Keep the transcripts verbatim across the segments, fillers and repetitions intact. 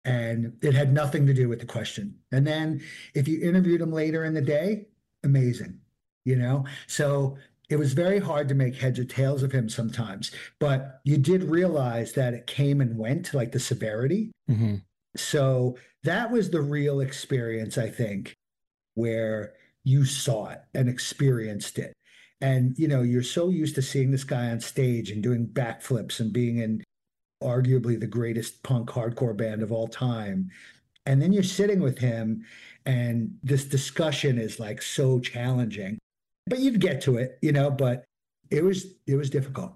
And it had nothing to do with the question. And then if you interviewed him later in the day, amazing, you know? So it was very hard to make heads or tails of him sometimes, but you did realize that it came and went, like the severity. Mm-hmm. So that was the real experience, I think, where you saw it and experienced it. And, you know, you're so used to seeing this guy on stage and doing backflips and being in arguably the greatest punk hardcore band of all time. And then you're sitting with him and this discussion is like so challenging. But you'd get to it, you know, but it was it was difficult.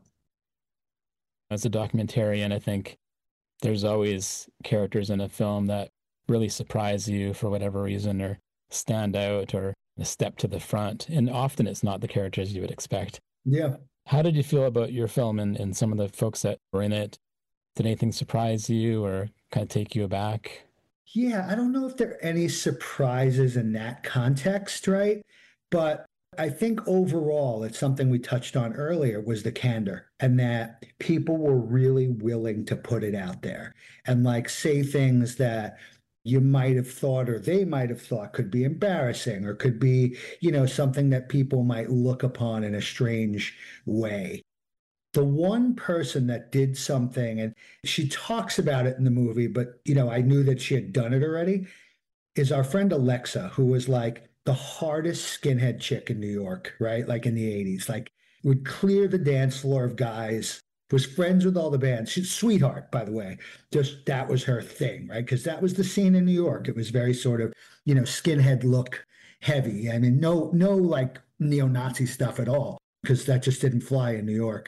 As a documentarian, I think there's always characters in a film that really surprise you for whatever reason or stand out or a step to the front. And often it's not the characters you would expect. Yeah. How did you feel about your film and, and some of the folks that were in it? Did anything surprise you or kind of take you aback? Yeah, I don't know if there are any surprises in that context, right? But I think overall, it's something we touched on earlier was the candor and that people were really willing to put it out there and like say things that you might have thought or they might have thought could be embarrassing or could be, you know, something that people might look upon in a strange way. The one person that did something, and she talks about it in the movie, but, you know, I knew that she had done it already, is our friend Alexa, who was like the hardest skinhead chick in New York, right? Like in the eighties, like would clear the dance floor of guys, was friends with all the bands. She's a sweetheart, by the way. Just that was her thing, right? Because that was the scene in New York. It was very sort of, you know, skinhead look heavy. I mean, no, no like neo-Nazi stuff at all, because that just didn't fly in New York.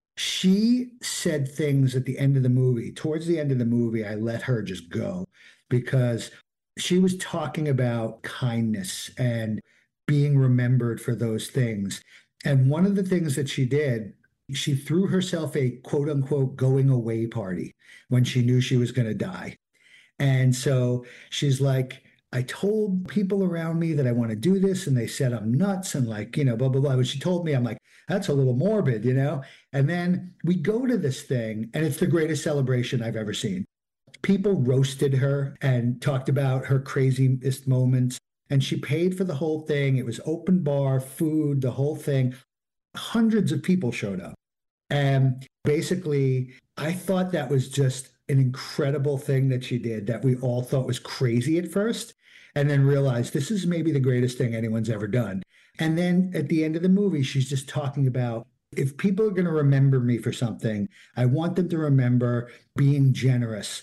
She said things at the end of the movie. Towards the end of the movie, I let her just go because she was talking about kindness and being remembered for those things. And one of the things that she did, she threw herself a quote unquote going away party when she knew she was going to die. And so she's like, I told people around me that I want to do this, and they said I'm nuts and like, you know, blah, blah, blah. When she told me, I'm like, that's a little morbid, you know? And then we go to this thing, and it's the greatest celebration I've ever seen. People roasted her and talked about her craziest moments, and she paid for the whole thing. It was open bar, food, the whole thing. Hundreds of people showed up. And basically, I thought that was just an incredible thing that she did that we all thought was crazy at first, and then realized this is maybe the greatest thing anyone's ever done. And then at the end of the movie, she's just talking about if people are going to remember me for something, I want them to remember being generous.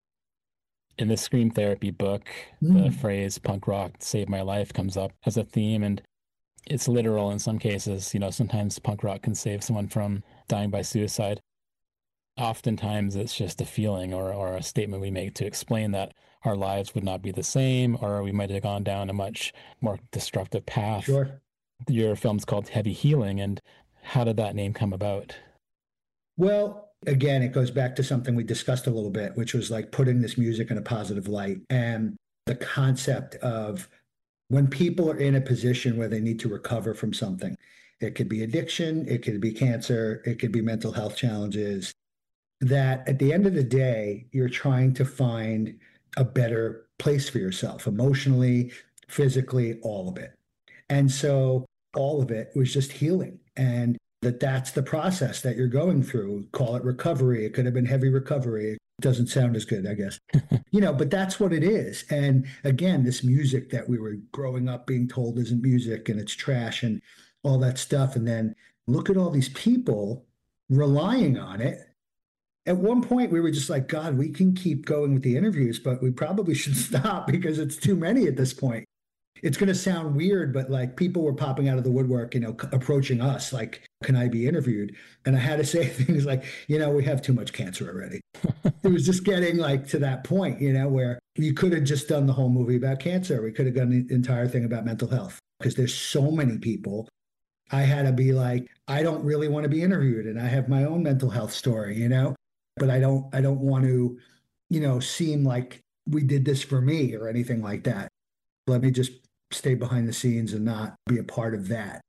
In the Scream Therapy book, mm. the phrase punk rock saved my life comes up as a theme, and it's literal in some cases. You know, sometimes punk rock can save someone from dying by suicide. Oftentimes it's just a feeling or, or a statement we make to explain that our lives would not be the same, or we might have gone down a much more destructive path. Sure. Your film's called Heavy Healing, and how did that name come about? Well, again, it goes back to something we discussed a little bit, which was like putting this music in a positive light and the concept of when people are in a position where they need to recover from something. It could be addiction, it could be cancer, it could be mental health challenges, that at the end of the day, you're trying to find a better place for yourself emotionally, physically, all of it. And so all of it was just healing. And that that's the process that you're going through. Call it recovery. It could have been heavy recovery. It doesn't sound as good, I guess. You know, but that's what it is. And again, this music that we were growing up being told isn't music and it's trash and all that stuff. And then look at all these people relying on it. At one point, we were just like, God, we can keep going with the interviews, but we probably should stop because it's too many at this point. It's going to sound weird, but like people were popping out of the woodwork, you know, c- approaching us like, can I be interviewed? And I had to say things like, you know, we have too much cancer already. It was just getting like to that point, you know, where you could have just done the whole movie about cancer. We could have done the entire thing about mental health because there's so many people. I had to be like, I don't really want to be interviewed. And I have my own mental health story, you know, but I don't, I don't want to, you know, seem like we did this for me or anything like that. Let me just stay behind the scenes and not be a part of that.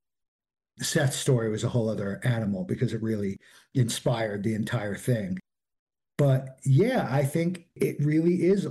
Seth's story was a whole other animal because it really inspired the entire thing. But yeah, I think it really is